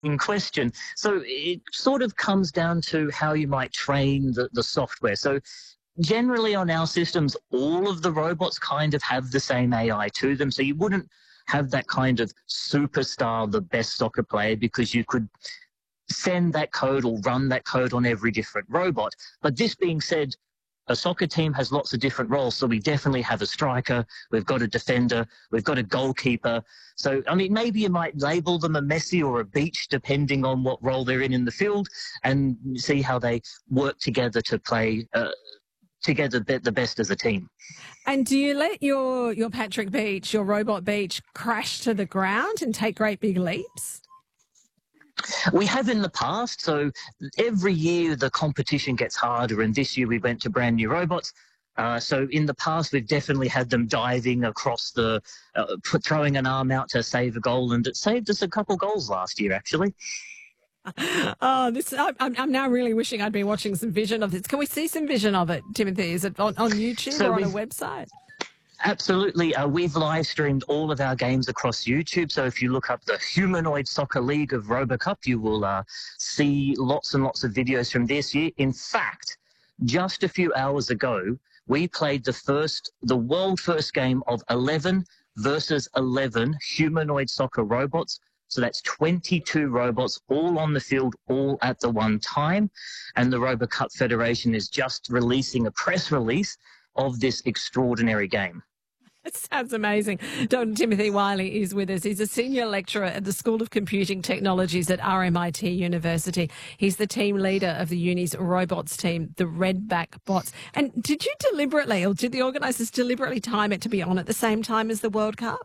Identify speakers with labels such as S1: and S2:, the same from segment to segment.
S1: in question. So it sort of comes down to how you might train the software. So generally on our systems, all of the robots kind of have the same AI to them. So you wouldn't have that kind of superstar, the best soccer player, because you could send that code or run that code on every different robot. But this being said, a soccer team has lots of different roles. So we definitely have a striker, we've got a defender, we've got a goalkeeper. So, I mean, maybe you might label them a Messi or a Beach, depending on what role they're in the field, and see how they work together to play together the best as a team.
S2: And do you let your Patrick Beach, your robot Beach, crash to the ground and take great big leaps?
S1: We have in the past. So every year the competition gets harder, and this year we went to brand new robots. So in the past we've definitely had them diving across the, throwing an arm out to save a goal, and it saved us a couple goals last year, actually.
S2: Oh, I'm now really wishing I'd been watching some vision of this. Can we see some vision of it, Timothy? Is it on YouTube or on a website?
S1: Absolutely. We've live streamed all of our games across YouTube. So if you look up the Humanoid Soccer League of RoboCup, you will see lots and lots of videos from this year. In fact, just a few hours ago, we played the world first game of 11 versus 11 humanoid soccer robots. So that's 22 robots all on the field, all at the one time. And the RoboCup Federation is just releasing a press release of this extraordinary game.
S2: It sounds amazing. Dr. Timothy Wiley is with us. He's a senior lecturer at the School of Computing Technologies at RMIT University. He's the team leader of the uni's robots team, the Redback Bots. And did you deliberately, or did the organisers deliberately time it to be on at the same time as the World Cup?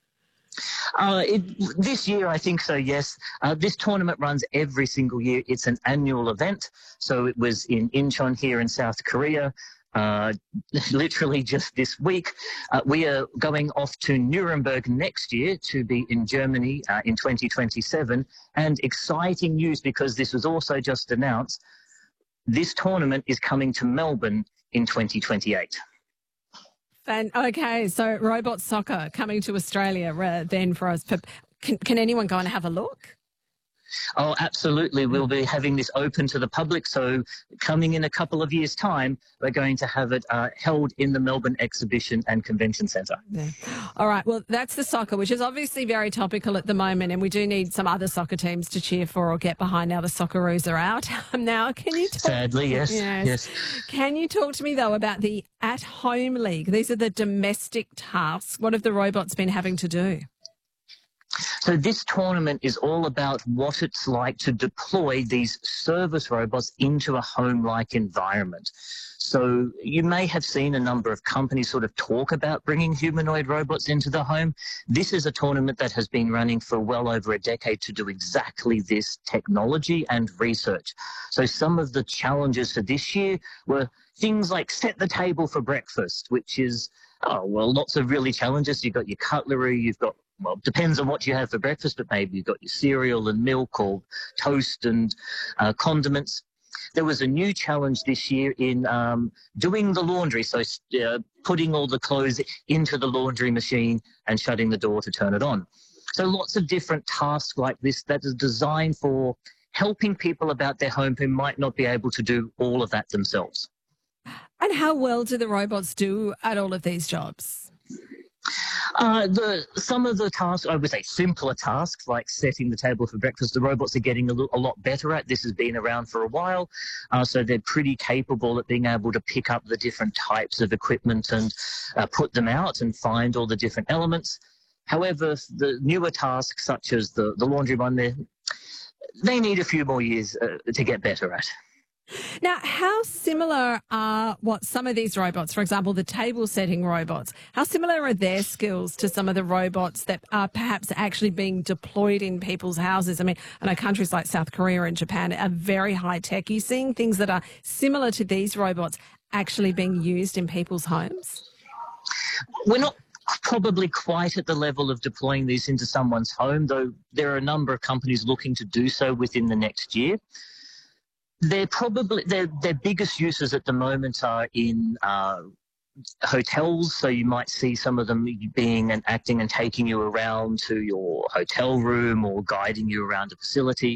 S1: This year, I think so, yes. This tournament runs every single year. It's an annual event. So it was in Incheon here in South Korea. Literally just this week. We are going off to Nuremberg next year to be in Germany in 2027. And exciting news, because this was also just announced, this tournament is coming to Melbourne in 2028.
S2: Okay, so robot soccer coming to Australia then for us. Can anyone go and have a look?
S1: Oh, absolutely. We'll be having this open to the public. So coming in a couple of years' time, we're going to have it held in the Melbourne Exhibition and Convention Centre.
S2: Yeah. All right. Well, that's the soccer, which is obviously very topical at the moment. And we do need some other soccer teams to cheer for or get behind now the Socceroos are out. Now, can you talk?
S1: Sadly, yes. Yes.
S2: Can you talk to me, though, about the at-home league? These are the domestic tasks. What have the robots been having to do?
S1: So this tournament is all about what it's like to deploy these service robots into a home-like environment. So you may have seen a number of companies sort of talk about bringing humanoid robots into the home. This is a tournament that has been running for well over a decade to do exactly this technology and research. So some of the challenges for this year were things like set the table for breakfast, which is, lots of really challenges. You've got your cutlery, you've got, well, depends on what you have for breakfast, but maybe you've got your cereal and milk or toast and condiments. There was a new challenge this year in doing the laundry, so putting all the clothes into the laundry machine and shutting the door to turn it on. So lots of different tasks like this that is designed for helping people about their home who might not be able to do all of that themselves.
S2: And how well do the robots do at all of these jobs?
S1: Some of the tasks, I would say simpler tasks, like setting the table for breakfast, the robots are getting a lot better at. This has been around for a while, so they're pretty capable at being able to pick up the different types of equipment and put them out and find all the different elements. However, the newer tasks, such as the laundry one, they need a few more years to get better at.
S2: Now, how similar are some of these robots, for example, the table setting robots, how similar are their skills to some of the robots that are perhaps actually being deployed in people's houses? I mean, I know countries like South Korea and Japan are very high tech. Are you seeing things that are similar to these robots actually being used in people's homes?
S1: We're not probably quite at the level of deploying these into someone's home, though there are a number of companies looking to do so within the next year. Their biggest uses at the moment are in hotels, so you might see some of them being and acting and taking you around to your hotel room or guiding you around a facility.